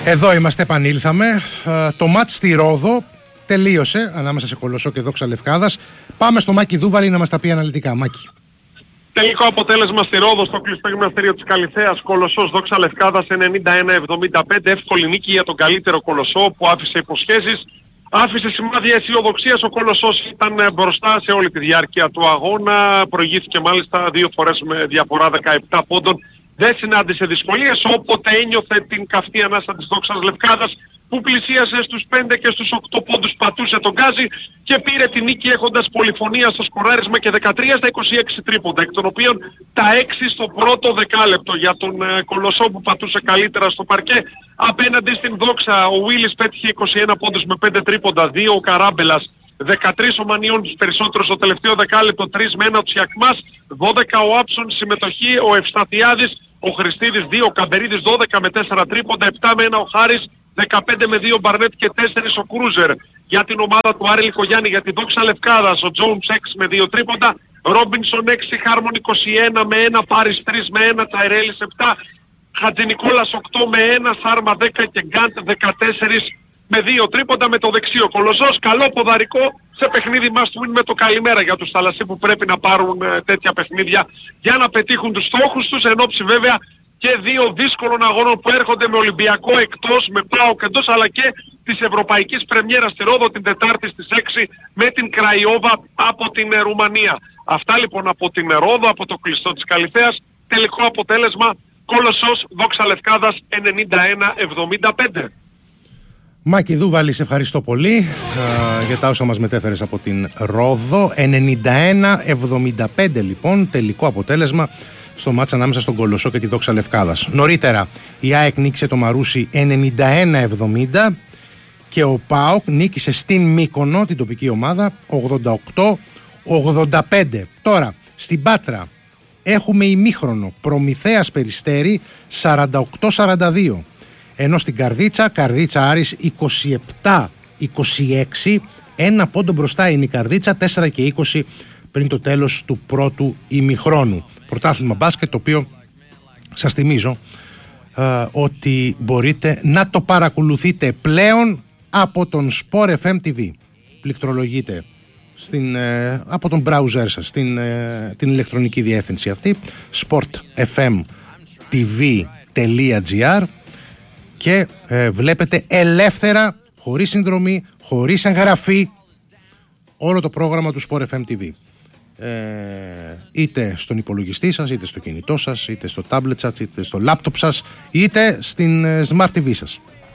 Εδώ είμαστε, επανήλθαμε. Το μάτς στη Ρόδο τελείωσε ανάμεσα σε Κολοσσό και Δόξα Λευκάδας. Πάμε στο Μάκη Δούβαλη να μας τα πει αναλυτικά. Μάκη. Τελικό αποτέλεσμα στη Ρόδο στο κλειστό γυμναστήριο της Καλιθέας. Κολοσσός Δόξα Λευκάδας 91-75. Εύκολη νίκη για τον καλύτερο Κολοσσό που άφησε υποσχέσεις. Άφησε σημάδια αισιοδοξίας. Ο Κολοσσός ήταν μπροστά σε όλη τη διάρκεια του αγώνα. Προηγήθηκε μάλιστα 2 φορές με διαφορά 17 πόντων. Δεν συνάντησε δυσκολίες, όποτε ένιωθε την καυτή ανάσα της Δόξας Λευκάδας που πλησίασε στους 5 και στους 8 πόντους, πατούσε τον γκάζι και πήρε την νίκη έχοντας πολυφωνία στο σκοράρισμα και 13 στα 26 τρίποντα, εκ των οποίων τα 6 στο πρώτο δεκάλεπτο για τον Κολοσσό που πατούσε καλύτερα στο παρκέ. Απέναντι στην Δόξα ο Βίλης πέτυχε 21 πόντους με 5 τρίποντα, 2 ο Καράμπελας, 13 ο Μανιών, τους περισσότερους στο τελευταίο δεκάλεπτο, 3 με 1 ο Τσιακμάς, 12 ο Άψον, συμμετοχή ο Ευσταθιάδης, ο Χριστίδης 2, ο Καμπερίδης 12 με 4 τρίποντα, 7 με 1 ο Χάρης, 15 με 2 ο Μπαρνέτ και 4 ο Κρούζερ. Για την ομάδα του Άρη Λικογιάννη, για τη Δόξα Λευκάδας, ο Τζόουνς 6 με 2 τρίποντα, Ρόμπινσον 6, Χάρμον 21 με 1, Πάρις 3 με 1, Τσαϊρέλης 7, Χατζηνικόλας 8 με 1, Σάρμα 10 και Γκάντ 14 με 2 τρίποντα με το δεξίο. Κολοσσός, καλό ποδαρικό σε παιχνίδι must win με το καλημέρα για τους θαλασσί που πρέπει να πάρουν τέτοια παιχνίδια για να πετύχουν τους στόχους τους, εν ώψη βέβαια και 2 δύσκολων αγώνων που έρχονται με Ολυμπιακό εκτός, με ΠΑΟΚ εντός, αλλά και της Ευρωπαϊκής Πρεμιέρας στη Ρόδο την Τετάρτη στις 6 με την Κραϊόβα από την Ρουμανία. Αυτά λοιπόν από την Ρόδο, από το κλειστό της Καλιθέας. Τελικό αποτέλεσμα Κολοσσός Δόξα Λευκάδας 91-75. Μάκη Δούβαλη, σε ευχαριστώ πολύ για τα όσα μας μετέφερες από την Ρόδο. 91-75 λοιπόν τελικό αποτέλεσμα στο μάτς ανάμεσα στον Κολοσσό και τη Δόξα Λευκάδας. Νωρίτερα η ΑΕΚ νίκησε το Μαρούσι 91-70 και ο ΠΑΟΚ νίκησε στην Μύκονο, την τοπική ομάδα, 88-85. Τώρα στην Πάτρα έχουμε ημίχρονο Προμηθέας Περιστέρι 48-42. Ενώ στην Καρδίτσα Άρης 27-26, ένα πόντο μπροστά είναι η Καρδίτσα, 4 και 20 πριν το τέλος του πρώτου ημιχρόνου. Πρωτάθλημα μπάσκετ, το οποίο σας θυμίζω ότι μπορείτε να το παρακολουθείτε πλέον από τον Sport FM TV. Πληκτρολογείτε από τον browser σας την ηλεκτρονική διεύθυνση αυτή, sportfmtv.gr, και βλέπετε ελεύθερα, χωρίς συνδρομή, χωρίς εγγραφή, όλο το πρόγραμμα του Sport FM TV. Είτε στον υπολογιστή σας, είτε στο κινητό σας, είτε στο tablet σας, είτε στο laptop σας, είτε στην Smart TV σας.